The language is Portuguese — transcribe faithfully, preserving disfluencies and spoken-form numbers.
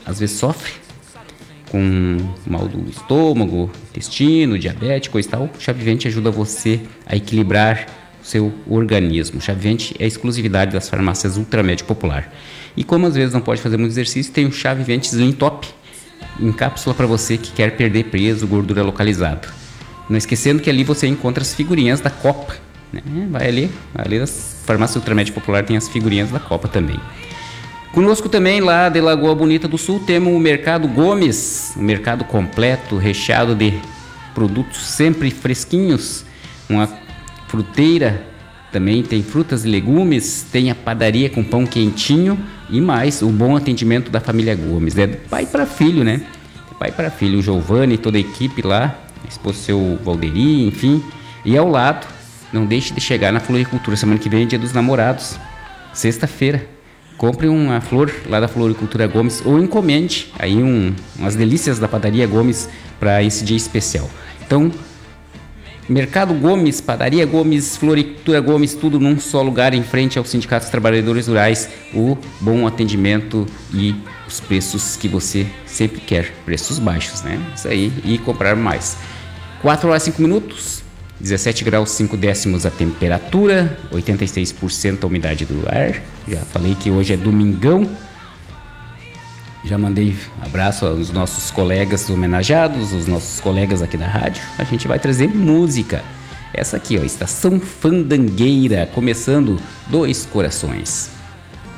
às vezes sofre com mal do estômago, intestino, diabetes, coisa e tal, o chá vivente ajuda você a equilibrar o seu organismo. O chá vivente é exclusividade das farmácias Ultramed Popular. E como às vezes não pode fazer muito exercício, tem o chá vivente Slim Top, em cápsula para você que quer perder peso, gordura localizada. Não esquecendo que ali você encontra as figurinhas da Copa, né? Vai ali, ali das farmácias Ultramed Popular tem as figurinhas da Copa também. Conosco também lá de Lagoa Bonita do Sul temos o Mercado Gomes, um mercado completo, recheado de produtos sempre fresquinhos, uma fruteira, também tem frutas e legumes, tem a padaria com pão quentinho e mais o bom atendimento da família Gomes, é do pai para filho, né? Pai para filho, o Giovanni, toda a equipe lá, a esposa seu Valderi, enfim. E ao lado, não deixe de chegar na Floricultura, semana que vem é Dia dos Namorados, sexta-feira. Compre uma flor lá da Floricultura Gomes ou encomende aí um, umas delícias da padaria Gomes para esse dia especial. Então, Mercado Gomes, Padaria Gomes, Floricultura Gomes, tudo num só lugar em frente ao Sindicato dos Trabalhadores Rurais. O bom atendimento e os preços que você sempre quer, preços baixos, né? Isso aí, e comprar mais. quatro horas e cinco minutos, dezessete graus cinco décimos a temperatura, oitenta e seis por cento a umidade do ar. Já falei que hoje é domingão. Já mandei abraço aos nossos colegas homenageados, os nossos colegas aqui da rádio. A gente vai trazer música. Essa aqui, ó, Estação Fandangueira, começando Dois Corações.